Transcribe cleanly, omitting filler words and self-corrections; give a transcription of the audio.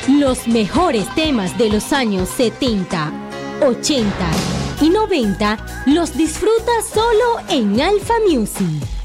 Los mejores temas de los años 70, 80 y 90 los disfrutas solo en Alpha Music.